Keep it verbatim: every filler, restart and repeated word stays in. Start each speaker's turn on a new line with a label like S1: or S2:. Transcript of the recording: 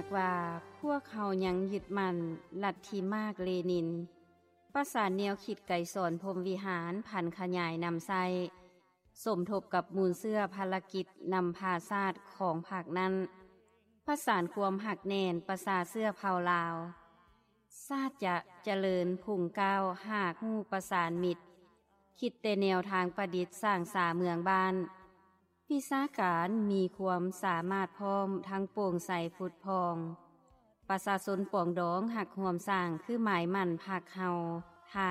S1: ว่าพวกเขายังยึดมั่นลัทธิมาร์กเลนินประสานแนวคิดไกสอนพรหมวิหารพันขยายนำไส้สมทบกับมูลเสื้อภารกิจนำพาศาสตร์ของภาคนั้นประสานความหักแน่นประสาเสื้อเผาลาวชาติจะเจริญพุ่งก้าวหากหูประสานมิตรคิดแต่แนวทางประดิษฐ์สร้างสาเมืองบ้านวิชาการมีความสามารถพร้อมทั้งโปร่งใสผุดพองประชาชนปวงดองหักห่วมสร้างคือหมายมั่นภาคเฮา